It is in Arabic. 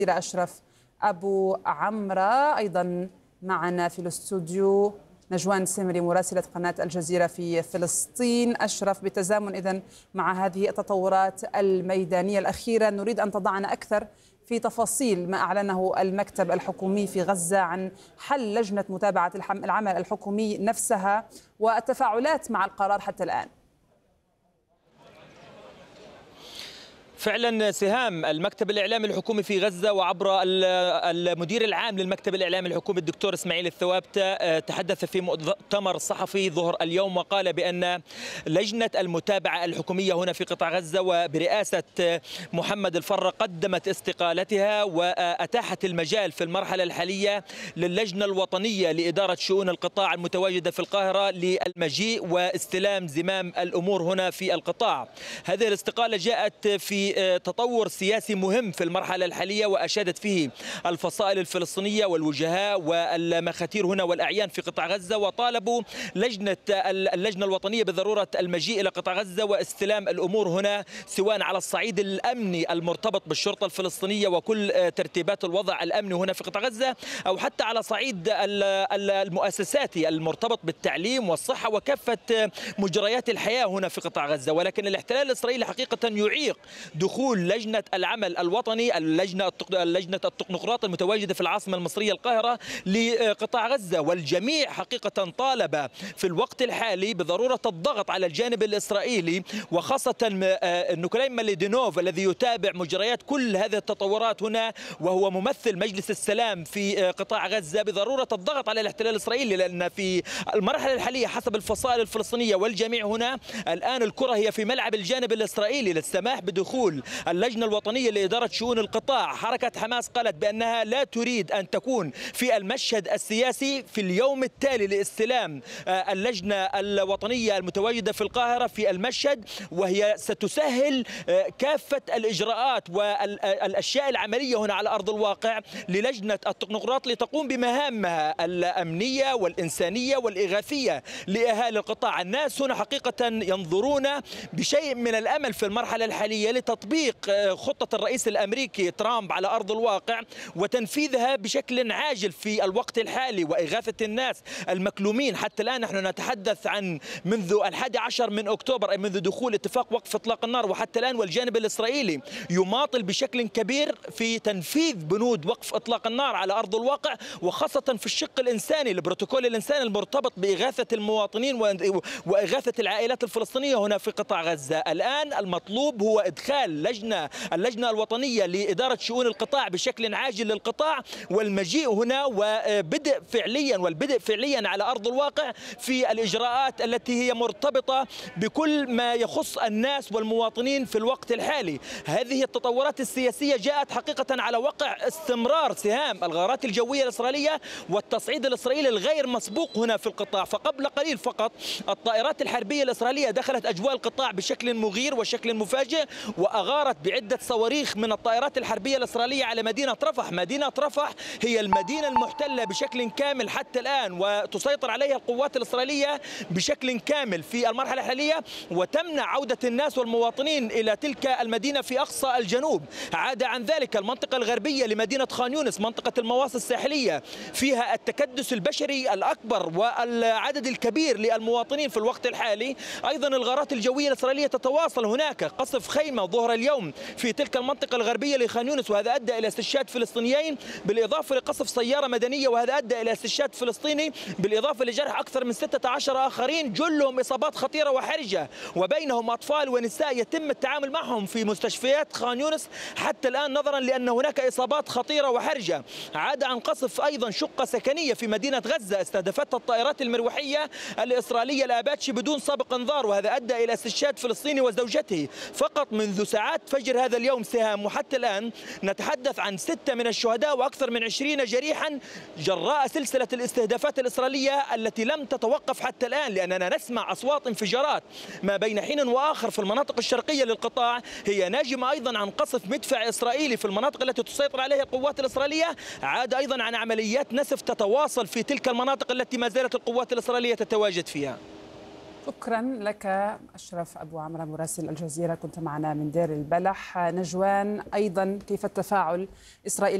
أشرف أبو عمرة. أيضا معنا في الاستوديو نجوان سمري مراسلة قناة الجزيرة في فلسطين. أشرف، بتزامن إذن مع هذه التطورات الميدانية الأخيرة، نريد أن تضعنا أكثر في تفاصيل ما أعلنه المكتب الحكومي في غزة عن حل لجنة متابعة العمل الحكومي نفسها والتفاعلات مع القرار حتى الآن. فعلا سهام، المكتب الإعلامي الحكومي في غزة وعبر المدير العام للمكتب الإعلامي الحكومي الدكتور إسماعيل الثوابتة تحدث في مؤتمر صحفي ظهر اليوم وقال بأن لجنة المتابعة الحكومية هنا في قطاع غزة وبرئاسة محمد الفرة قدمت استقالتها وأتاحت المجال في المرحلة الحالية للجنة الوطنية لإدارة شؤون القطاع المتواجدة في القاهرة للمجيء واستلام زمام الأمور هنا في القطاع. هذه الاستقالة جاءت في تطور سياسي مهم في المرحلة الحالية وأشادت فيه الفصائل الفلسطينية والوجهاء والمخاتير هنا والأعيان في قطاع غزة، وطالبوا اللجنة الوطنية بضرورة المجيء إلى قطاع غزة واستلام الأمور هنا، سواء على الصعيد الأمني المرتبط بالشرطة الفلسطينية وكل ترتيبات الوضع الأمني هنا في قطاع غزة، أو حتى على صعيد المؤسساتي المرتبط بالتعليم والصحة وكافة مجريات الحياة هنا في قطاع غزة. ولكن الاحتلال الإسرائيلي حقيقة يعيق دخول لجنة العمل الوطني، لجنة التكنوقراط المتواجدة في العاصمة المصرية القاهرة لقطاع غزة، والجميع حقيقة طالب في الوقت الحالي بضرورة الضغط على الجانب الإسرائيلي، وخاصة نيكولاي ميليدينوف الذي يتابع مجريات كل هذه التطورات هنا وهو ممثل مجلس السلام في قطاع غزة، بضرورة الضغط على الاحتلال الإسرائيلي، لأن في المرحلة الحالية حسب الفصائل الفلسطينية والجميع هنا الآن الكرة هي في ملعب الجانب الإسرائيلي للسماح بدخول اللجنة الوطنية لإدارة شؤون القطاع. حركة حماس قالت بأنها لا تريد أن تكون في المشهد السياسي في اليوم التالي لاستلام اللجنة الوطنية المتواجدة في القاهرة في المشهد، وهي ستسهل كافة الإجراءات والأشياء العملية هنا على أرض الواقع للجنة التكنوقراط لتقوم بمهامها الأمنية والإنسانية والإغاثية لأهالي القطاع. الناس هنا حقيقة ينظرون بشيء من الأمل في المرحلة الحالية لتطبيق خطة الرئيس الأمريكي ترامب على أرض الواقع وتنفيذها بشكل عاجل في الوقت الحالي وإغاثة الناس المكلومين. حتى الآن نحن نتحدث عن منذ 11 من أكتوبر، أي منذ دخول اتفاق وقف إطلاق النار، وحتى الآن والجانب الإسرائيلي يماطل بشكل كبير في تنفيذ بنود وقف إطلاق النار على أرض الواقع، وخاصة في الشق الإنساني البروتوكول الإنساني المرتبط بإغاثة المواطنين وإغاثة العائلات الفلسطينية هنا في قطاع غزة. الآن المطلوب هو إدخال اللجنة الوطنية لإدارة شؤون القطاع بشكل عاجل للقطاع، والمجيء هنا والبدء فعليا على أرض الواقع في الإجراءات التي هي مرتبطة بكل ما يخص الناس والمواطنين في الوقت الحالي. هذه التطورات السياسية جاءت حقيقة على وقع استمرار سهام الغارات الجوية الإسرائيلية والتصعيد الإسرائيلي الغير مسبوق هنا في القطاع. فقبل قليل فقط الطائرات الحربية الإسرائيلية دخلت أجواء القطاع بشكل مغير وشكل مفاجئ، وأغارت بعدة صواريخ من الطائرات الحربية الإسرائيلية على مدينة رفح. مدينة رفح هي المدينة المحتلة بشكل كامل حتى الآن، وتسيطر عليها القوات الإسرائيلية بشكل كامل في المرحلة الحالية، وتمنع عودة الناس والمواطنين إلى تلك المدينة في أقصى الجنوب. عدا عن ذلك المنطقة الغربية لمدينة خان يونس، منطقة المواصل الساحلية، فيها التكدس البشري الأكبر والعدد الكبير للمواطنين في الوقت الحالي. أيضا الغارات الجوية الإسرائيلية تتواصل، هناك قصف خيمة ظهر اليوم في تلك المنطقة الغربية لخان يونس، وهذا أدى إلى استشهاد فلسطينيين، بالإضافة لقصف سيارة مدنية وهذا أدى إلى استشهاد فلسطيني، بالإضافة لجرح أكثر من 16 آخرين جلهم إصابات خطيرة وحرجة، وبينهم أطفال ونساء يتم التعامل معهم في مستشفيات خان يونس حتى الآن نظرا لأن هناك إصابات خطيرة وحرجة. عاد عن قصف أيضا شقة سكنية في مدينة غزة استهدفتها الطائرات المروحية الإسرائيلية الآباتشي بدون سابق انذار، وهذا أدى إلى استشهاد فلسطيني وزوجته فقط منذ ساعات فجر هذا اليوم سهام. وحتى الآن نتحدث عن 6 من الشهداء وأكثر من 20 جريحا جراء سلسلة الاستهدافات الإسرائيلية التي لم تتوقف حتى الآن، لأننا نسمع أصوات انفجارات ما بين حين وآخر في المناطق الشرقية للقطاع، هي ناجمة أيضا عن قصف مدفع إسرائيلي في المناطق التي تسيطر عليها القوات الإسرائيلية، عاد أيضا عن عمليات نسف تتواصل في تلك المناطق التي ما زالت القوات الإسرائيلية تتواجد فيها. شكرا لك أشرف أبو عمرو مراسل الجزيرة، كنت معنا من دير البلح. نجوان، أيضا كيف التفاعل إسرائيل